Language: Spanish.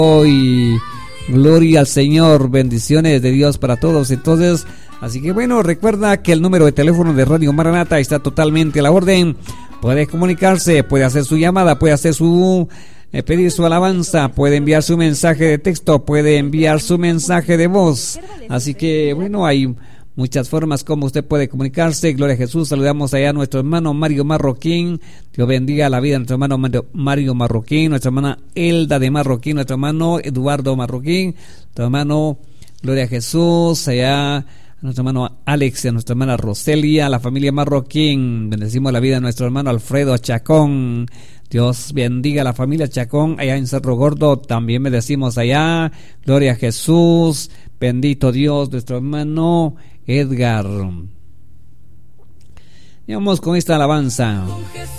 y gloria al Señor, bendiciones de Dios para todos. Entonces, así que bueno, recuerda que el número de teléfono de Radio Maranatha está totalmente a la orden. Puede comunicarse, puede hacer su llamada, puede hacer su pedir su alabanza, puede enviar su mensaje de texto, puede enviar su mensaje de voz. Así que bueno, hay muchas formas como usted puede comunicarse. Gloria a Jesús. Saludamos allá a nuestro hermano Mario Marroquín. Dios bendiga la vida de nuestro hermano Mario Marroquín, nuestra hermana Elda de Marroquín, nuestro hermano Eduardo Marroquín, nuestro hermano, gloria a Jesús, allá a nuestro hermano Alex y a nuestra hermana Roselia, a la familia Marroquín. Bendecimos la vida de nuestro hermano Alfredo Chacón. Dios bendiga a la familia Chacón allá en Cerro Gordo. También bendecimos allá. Gloria a Jesús. Bendito Dios, nuestro hermano Edgar. Y vamos con esta alabanza.